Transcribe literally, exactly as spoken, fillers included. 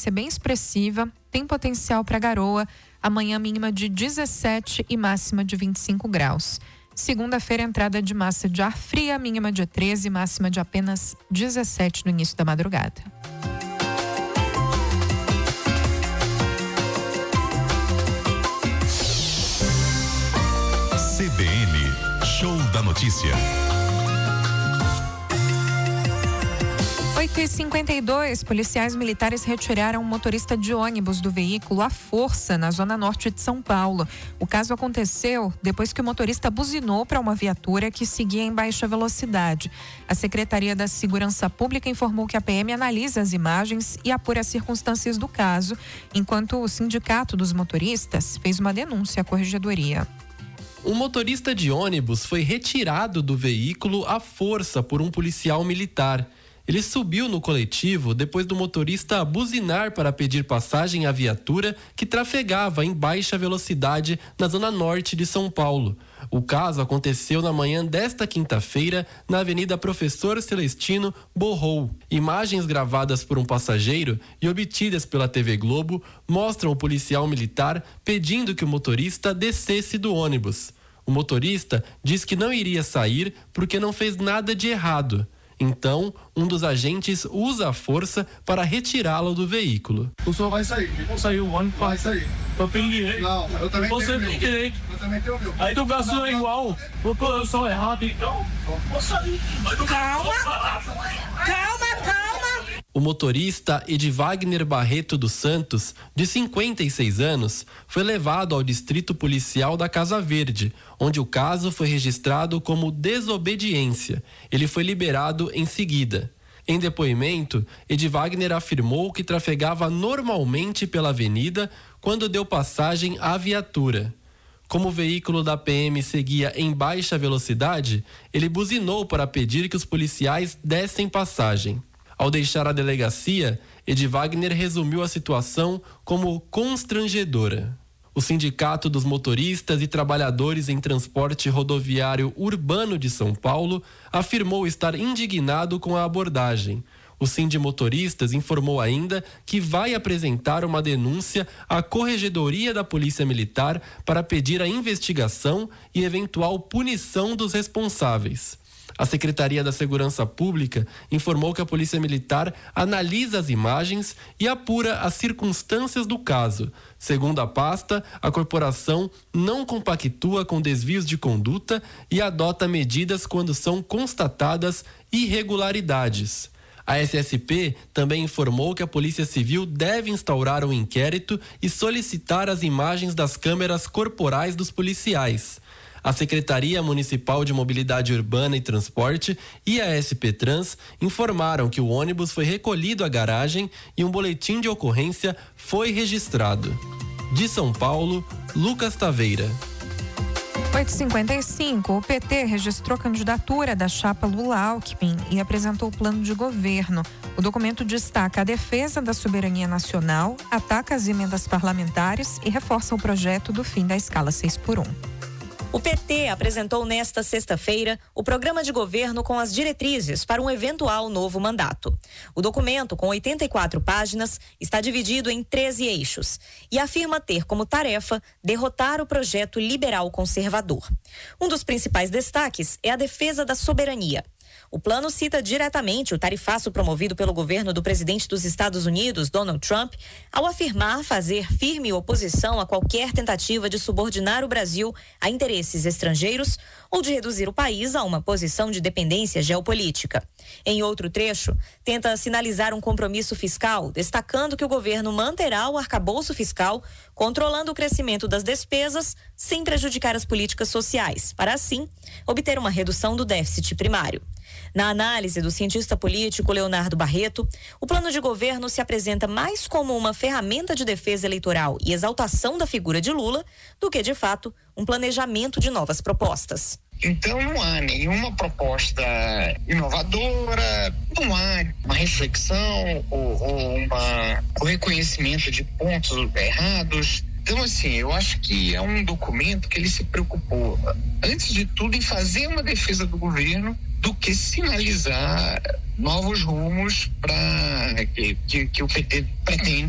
ser bem expressiva, tem potencial para garoa. Amanhã mínima de dezessete e máxima de vinte e cinco graus. Segunda-feira, entrada de massa de ar fria, mínima de treze, máxima de apenas dezessete no início da madrugada. C B N, Show da Notícia. oito e cinquenta e dois, policiais militares retiraram um motorista de ônibus do veículo à força na zona norte de São Paulo. O caso aconteceu depois que o motorista buzinou para uma viatura que seguia em baixa velocidade. A Secretaria da Segurança Pública informou que a P M analisa as imagens e apura as circunstâncias do caso, enquanto o Sindicato dos Motoristas fez uma denúncia à Corregedoria. Um motorista de ônibus foi retirado do veículo à força por um policial militar. Ele subiu no coletivo depois do motorista buzinar para pedir passagem à viatura que trafegava em baixa velocidade na zona norte de São Paulo. O caso aconteceu na manhã desta quinta-feira na Avenida Professor Celestino Borrou. Imagens gravadas por um passageiro e obtidas pela T V Globo mostram o policial militar pedindo que o motorista descesse do ônibus. O motorista diz que não iria sair porque não fez nada de errado. Então, um dos agentes usa a força para retirá-lo do veículo. O senhor vai sair. Eu vou sair, o ônibus vai sair. Eu tenho direito. Não, eu também Você tenho tem direito. Eu também tenho meu. A educação é igual. Eu sou errado, então. Eu vou sair. Calma. Calma, calma. O motorista Edvagner Barreto dos Santos, de cinquenta e seis anos, foi levado ao distrito policial da Casa Verde, onde o caso foi registrado como desobediência. Ele foi liberado em seguida. Em depoimento, Edvagner afirmou que trafegava normalmente pela avenida quando deu passagem à viatura. Como o veículo da P M seguia em baixa velocidade, ele buzinou para pedir que os policiais dessem passagem. Ao deixar a delegacia, Edvagner resumiu a situação como constrangedora. O Sindicato dos Motoristas e Trabalhadores em Transporte Rodoviário Urbano de São Paulo afirmou estar indignado com a abordagem. O Sindimotoristas informou ainda que vai apresentar uma denúncia à Corregedoria da Polícia Militar para pedir a investigação e eventual punição dos responsáveis. A Secretaria da Segurança Pública informou que a Polícia Militar analisa as imagens e apura as circunstâncias do caso. Segundo a pasta, a corporação não compactua com desvios de conduta e adota medidas quando são constatadas irregularidades. A S S P também informou que a Polícia Civil deve instaurar um inquérito e solicitar as imagens das câmeras corporais dos policiais. A Secretaria Municipal de Mobilidade Urbana e Transporte e a S P Trans informaram que o ônibus foi recolhido à garagem e um boletim de ocorrência foi registrado. De São Paulo, Lucas Taveira. oito e cinquenta e cinco, o P T registrou candidatura da chapa Lula-Alckmin e apresentou o plano de governo. O documento destaca a defesa da soberania nacional, ataca as emendas parlamentares e reforça o projeto do fim da escala seis por um. O P T apresentou nesta sexta-feira o programa de governo com as diretrizes para um eventual novo mandato. O documento, com oitenta e quatro páginas, está dividido em treze eixos e afirma ter como tarefa derrotar o projeto liberal conservador. Um dos principais destaques é a defesa da soberania. O plano cita diretamente o tarifaço promovido pelo governo do presidente dos Estados Unidos, Donald Trump, ao afirmar fazer firme oposição a qualquer tentativa de subordinar o Brasil a interesses estrangeiros ou de reduzir o país a uma posição de dependência geopolítica. Em outro trecho, tenta sinalizar um compromisso fiscal, destacando que o governo manterá o arcabouço fiscal, controlando o crescimento das despesas sem prejudicar as políticas sociais, para assim obter uma redução do déficit primário. Na análise do cientista político Leonardo Barreto, o plano de governo se apresenta mais como uma ferramenta de defesa eleitoral e exaltação da figura de Lula do que, de fato, um planejamento de novas propostas. Então não há nenhuma proposta inovadora, não há uma reflexão ou, ou uma, um reconhecimento de pontos errados. Então, assim, eu acho que é um documento que ele se preocupou, antes de tudo, em fazer uma defesa do governo do que sinalizar novos rumos para que, que, que o P T pretende